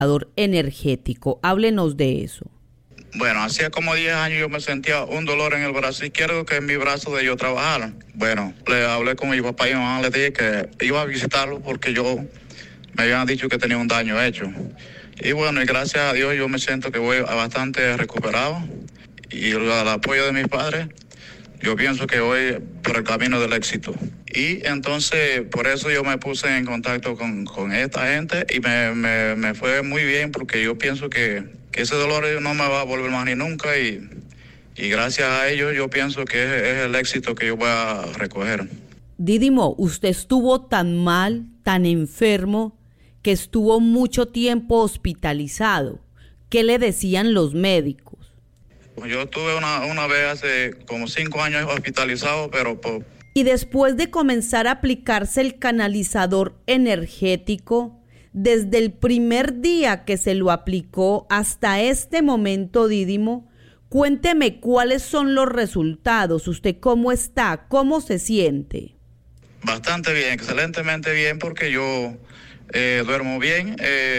energético. Háblenos de eso. Bueno, hacía como 10 años yo me sentía un dolor en el brazo izquierdo que en mi brazo de yo trabajara. Bueno, le hablé con mi papá y mi mamá, le dije que iba a visitarlo porque me habían dicho que tenía un daño hecho. Y bueno, y gracias a Dios yo me siento que voy bastante recuperado y al apoyo de mis padres, yo pienso que voy por el camino del éxito. Y entonces por eso yo me puse en contacto con esta gente y me fue muy bien porque yo pienso que ese dolor no me va a volver más ni nunca y gracias a ellos yo pienso que es el éxito que yo voy a recoger. Dídimo, usted estuvo tan mal, tan enfermo, que estuvo mucho tiempo hospitalizado. ¿Qué le decían los médicos? Yo estuve una vez hace como 5 años hospitalizado, pero Y después de comenzar a aplicarse el canalizador energético, desde el primer día que se lo aplicó hasta este momento, Dídimo, cuénteme cuáles son los resultados. ¿Usted cómo está? ¿Cómo se siente? Bastante bien, excelentemente bien, porque yo duermo bien,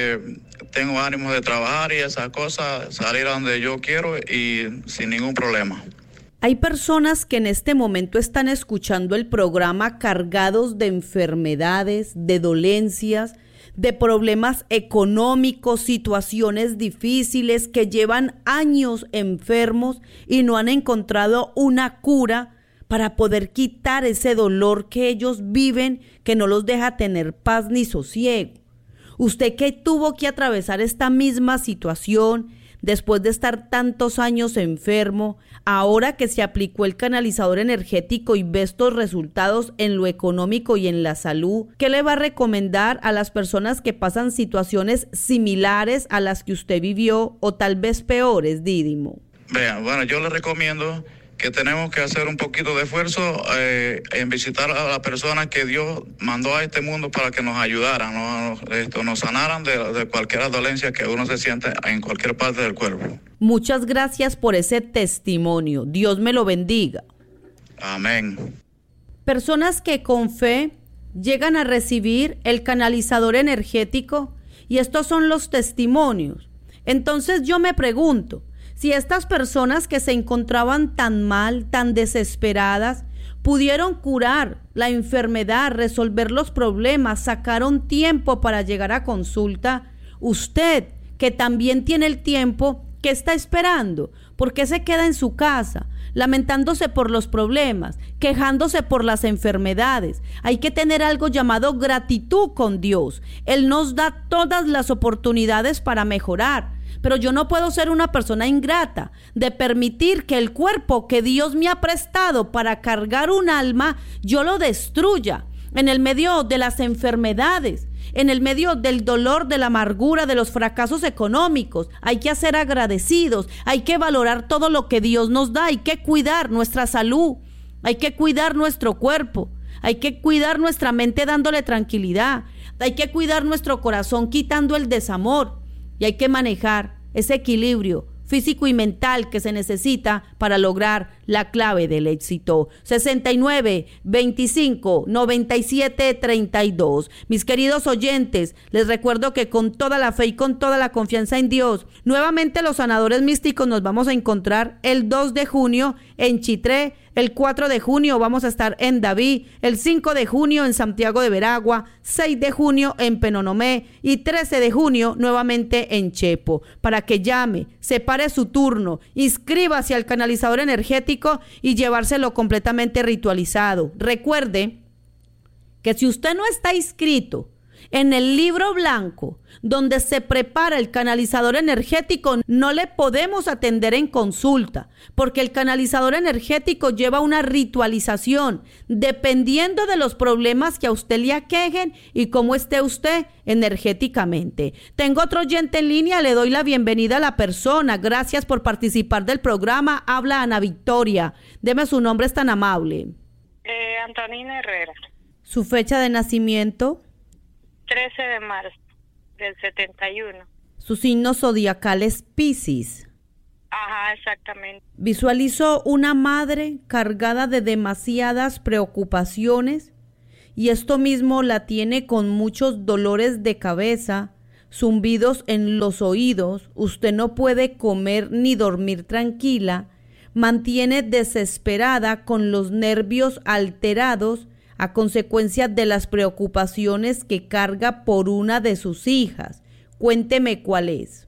tengo ánimo de trabajar y esas cosas, salir a donde yo quiero y sin ningún problema. Hay personas que en este momento están escuchando el programa cargados de enfermedades, de dolencias, de problemas económicos, situaciones difíciles, que llevan años enfermos y no han encontrado una cura para poder quitar ese dolor que ellos viven, que no los deja tener paz ni sosiego. Usted que tuvo que atravesar esta misma situación después de estar tantos años enfermo, ahora que se aplicó el canalizador energético y ve estos resultados en lo económico y en la salud, ¿qué le va a recomendar a las personas que pasan situaciones similares a las que usted vivió o tal vez peores, Dídimo? Vean, bueno, yo le recomiendo que tenemos que hacer un poquito de esfuerzo en visitar a las personas que Dios mandó a este mundo para que nos ayudaran, nos sanaran de cualquier dolencia que uno se siente en cualquier parte del cuerpo. Muchas gracias por ese testimonio. Dios me lo bendiga. Amén. Personas que con fe llegan a recibir el canalizador energético y estos son los testimonios. Entonces yo me pregunto, si estas personas que se encontraban tan mal, tan desesperadas, pudieron curar la enfermedad, resolver los problemas, sacaron tiempo para llegar a consulta, usted que también tiene el tiempo, ¿qué está esperando? ¿Por qué se queda en su casa, lamentándose por los problemas, quejándose por las enfermedades? Hay que tener algo llamado gratitud con Dios. Él nos da todas las oportunidades para mejorar. Pero yo no puedo ser una persona ingrata de permitir que el cuerpo que Dios me ha prestado para cargar un alma, yo lo destruya en el medio de las enfermedades, en el medio del dolor, de la amargura, de los fracasos económicos. Hay que ser agradecidos, hay que valorar todo lo que Dios nos da, hay que cuidar nuestra salud, hay que cuidar nuestro cuerpo, hay que cuidar nuestra mente dándole tranquilidad, hay que cuidar nuestro corazón quitando el desamor. Y hay que manejar ese equilibrio físico y mental que se necesita para lograr la clave del éxito. 69 25 97 32. Mis queridos oyentes, les recuerdo que con toda la fe y con toda la confianza en Dios, nuevamente los sanadores místicos nos vamos a encontrar el 2 de junio en Chitré, el 4 de junio vamos a estar en Daví, el 5 de junio en Santiago de Veragua, 6 de junio en Penonomé y 13 de junio nuevamente en Chepo. Para que llame, separe su turno, inscríbase al canalizador energético y llevárselo completamente ritualizado. Recuerde que si usted no está inscrito en el libro blanco donde se prepara el canalizador energético, no le podemos atender en consulta, porque el canalizador energético lleva una ritualización dependiendo de los problemas que a usted le aquejen y cómo esté usted energéticamente. Tengo otro oyente en línea, le doy la bienvenida a la persona. Gracias por participar del programa. Habla Ana Victoria. Deme su nombre, es tan amable. Antonina Herrera. Su fecha de nacimiento. 13 de marzo del 71. Su signo zodiacal es Piscis. Ajá, exactamente. Visualizo una madre cargada de demasiadas preocupaciones y esto mismo la tiene con muchos dolores de cabeza, zumbidos en los oídos, usted no puede comer ni dormir tranquila, mantiene desesperada con los nervios alterados a consecuencia de las preocupaciones que carga por una de sus hijas. Cuénteme cuál es.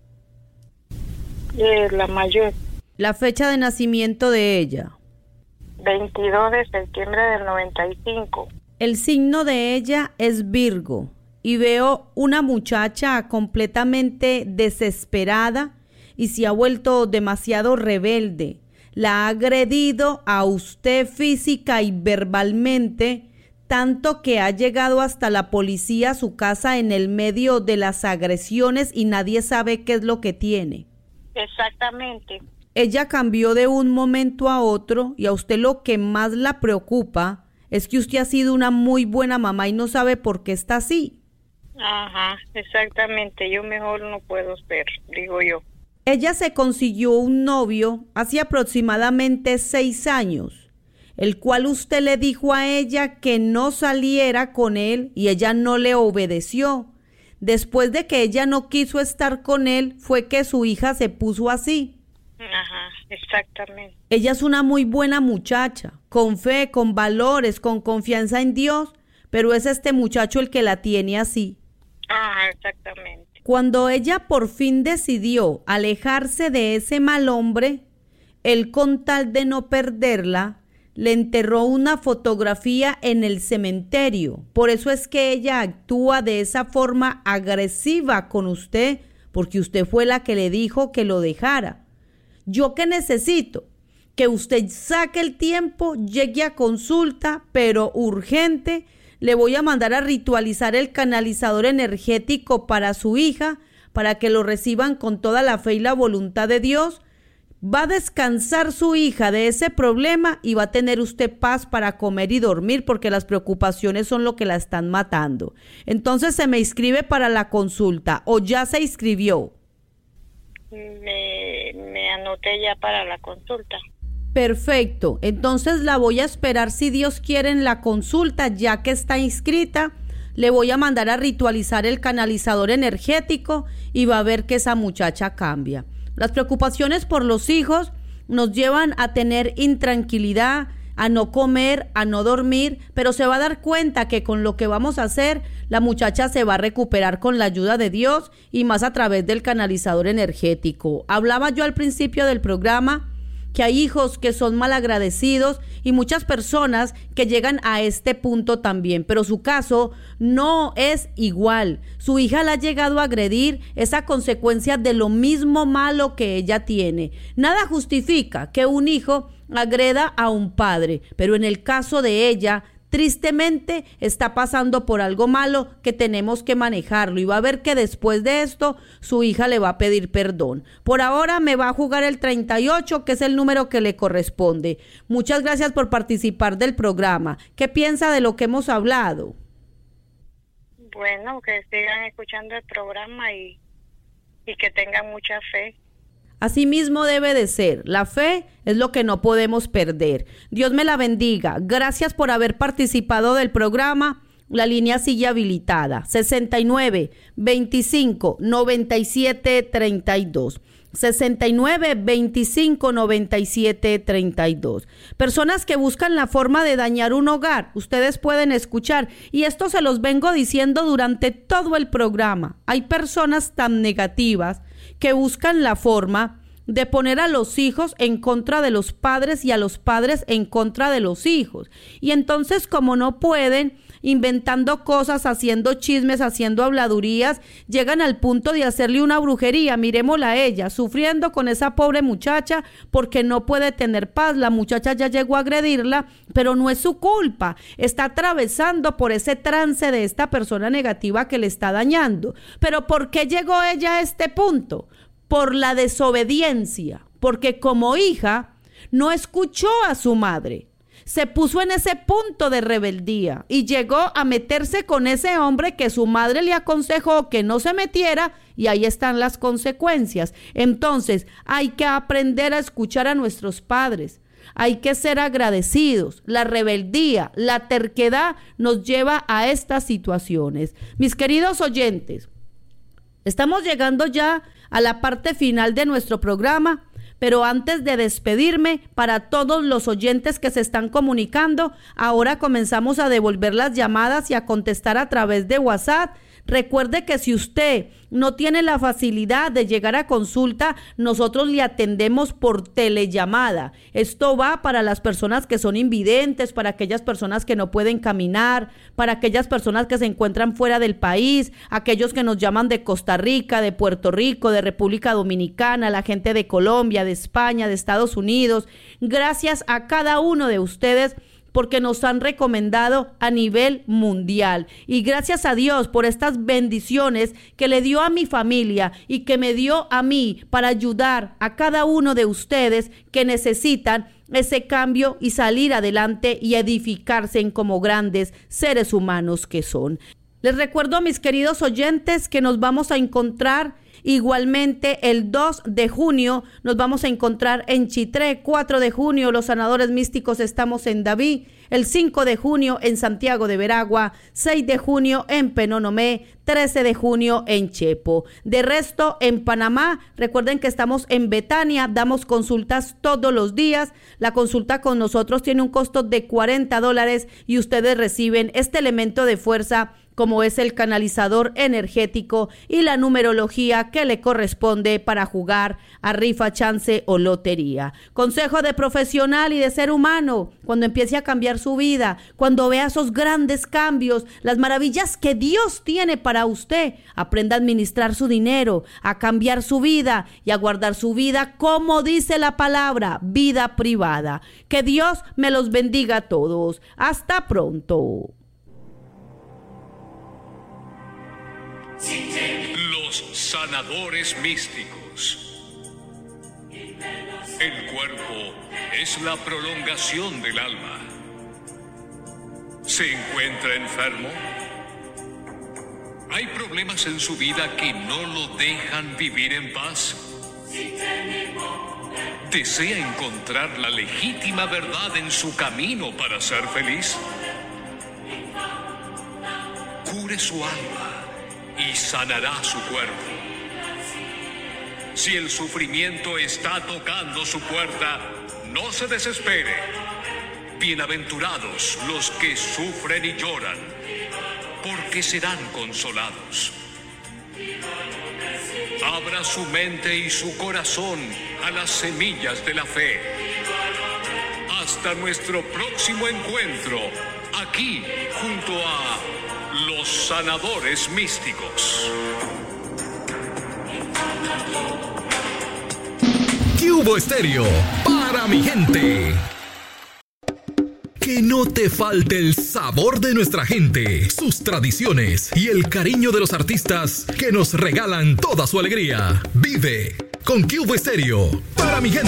La mayor. La fecha de nacimiento de ella. 22 de septiembre del 95. El signo de ella es Virgo y veo una muchacha completamente desesperada y se ha vuelto demasiado rebelde. La ha agredido a usted física y verbalmente, tanto que ha llegado hasta la policía a su casa en el medio de las agresiones y nadie sabe qué es lo que tiene. Exactamente. Ella cambió de un momento a otro y a usted lo que más la preocupa es que usted ha sido una muy buena mamá y no sabe por qué está así. Ajá, exactamente. Yo mejor no puedo ser, digo yo. Ella se consiguió un novio hace aproximadamente 6 años, el cual usted le dijo a ella que no saliera con él y ella no le obedeció. Después de que ella no quiso estar con él, fue que su hija se puso así. Ajá, exactamente. Ella es una muy buena muchacha, con fe, con valores, con confianza en Dios, pero es este muchacho el que la tiene así. Ajá, exactamente. Cuando ella por fin decidió alejarse de ese mal hombre, él con tal de no perderla, le enterró una fotografía en el cementerio. Por eso es que ella actúa de esa forma agresiva con usted, porque usted fue la que le dijo que lo dejara. ¿Yo qué necesito? Que usted saque el tiempo, llegue a consulta, pero urgente. Le voy a mandar a ritualizar el canalizador energético para su hija, para que lo reciban con toda la fe y la voluntad de Dios. Va a descansar su hija de ese problema y va a tener usted paz para comer y dormir, porque las preocupaciones son lo que la están matando. Entonces, ¿se me inscribe para la consulta o ya se inscribió? Me anoté ya para la consulta. Perfecto, entonces la voy a esperar si Dios quiere en la consulta, ya que está inscrita. Le voy a mandar a ritualizar el canalizador energético y va a ver que esa muchacha cambia. Las preocupaciones por los hijos nos llevan a tener intranquilidad, a no comer, a no dormir, pero se va a dar cuenta que con lo que vamos a hacer, la muchacha se va a recuperar con la ayuda de Dios y más a través del canalizador energético. Hablaba yo al principio del programa que hay hijos que son malagradecidos y muchas personas que llegan a este punto también, pero su caso no es igual. Su hija la ha llegado a agredir, es a consecuencia de lo mismo malo que ella tiene. Nada justifica que un hijo agreda a un padre, pero en el caso de ella, tristemente está pasando por algo malo que tenemos que manejarlo y va a ver que después de esto su hija le va a pedir perdón. Por ahora me va a jugar el 38, que es el número que le corresponde. Muchas gracias por participar del programa. ¿Qué piensa de lo que hemos hablado? Bueno, que sigan escuchando el programa y que tengan mucha fe. Así mismo debe de ser. La fe es lo que no podemos perder. Dios me la bendiga. Gracias por haber participado del programa. La línea sigue habilitada. 69 25 97 32. 69 25 97 32. Personas que buscan la forma de dañar un hogar, ustedes pueden escuchar, y esto se los vengo diciendo durante todo el programa. Hay personas tan negativas que buscan la forma de poner a los hijos en contra de los padres y a los padres en contra de los hijos. Y entonces, como no pueden, inventando cosas, haciendo chismes, haciendo habladurías, llegan al punto de hacerle una brujería. Miremosla a ella, sufriendo con esa pobre muchacha porque no puede tener paz. La muchacha ya llegó a agredirla, pero no es su culpa. Está atravesando por ese trance de esta persona negativa que le está dañando. Pero ¿por qué llegó ella a este punto? Por la desobediencia, porque como hija no escuchó a su madre. Se puso en ese punto de rebeldía y llegó a meterse con ese hombre que su madre le aconsejó que no se metiera, y ahí están las consecuencias. Entonces, hay que aprender a escuchar a nuestros padres. Hay que ser agradecidos. La rebeldía, la terquedad nos lleva a estas situaciones. Mis queridos oyentes, Estamos llegando ya a la parte final de nuestro programa, pero antes de despedirme, para todos los oyentes que se están comunicando, ahora comenzamos a devolver las llamadas y a contestar a través de WhatsApp. Recuerde que si usted no tiene la facilidad de llegar a consulta, nosotros le atendemos por telellamada. Esto va para las personas que son invidentes, para aquellas personas que no pueden caminar, para aquellas personas que se encuentran fuera del país, aquellos que nos llaman de Costa Rica, de Puerto Rico, de República Dominicana, la gente de Colombia, de España, de Estados Unidos. Gracias a cada uno de ustedes porque nos han recomendado a nivel mundial. Y gracias a Dios por estas bendiciones que le dio a mi familia y que me dio a mí para ayudar a cada uno de ustedes que necesitan ese cambio y salir adelante y edificarse en como grandes seres humanos que son. Les recuerdo a mis queridos oyentes que nos vamos a encontrar igualmente el 2 de junio, nos vamos a encontrar en Chitré. 4 de junio, los sanadores místicos estamos en Daví. El 5 de junio en Santiago de Veragua. 6 de junio en Penonomé. 13 de junio en Chepo. De resto, en Panamá, recuerden que estamos en Betania, damos consultas todos los días. La consulta con nosotros tiene un costo de $40 y ustedes reciben este elemento de fuerza, como es el canalizador energético y la numerología que le corresponde para jugar a rifa, chance o lotería. Consejo de profesional y de ser humano, cuando empiece a cambiar su vida, cuando vea esos grandes cambios, las maravillas que Dios tiene para usted, aprenda a administrar su dinero, a cambiar su vida y a guardar su vida, como dice la palabra, vida privada. Que Dios me los bendiga a todos. Hasta pronto. Los sanadores místicos. El cuerpo es la prolongación del alma. ¿Se encuentra enfermo? ¿Hay problemas en su vida que no lo dejan vivir en paz? ¿Desea encontrar la legítima verdad en su camino para ser feliz? Cure su alma y sanará su cuerpo. Si el sufrimiento está tocando su puerta, no se desespere. Bienaventurados los que sufren y lloran, porque serán consolados. Abra su mente y su corazón a las semillas de la fe. Hasta nuestro próximo encuentro, aquí junto a los sanadores místicos. Cubo Estéreo, para mi gente. Que no te falte el sabor de nuestra gente, sus tradiciones y el cariño de los artistas que nos regalan toda su alegría. Vive con Cubo Estéreo, para mi gente.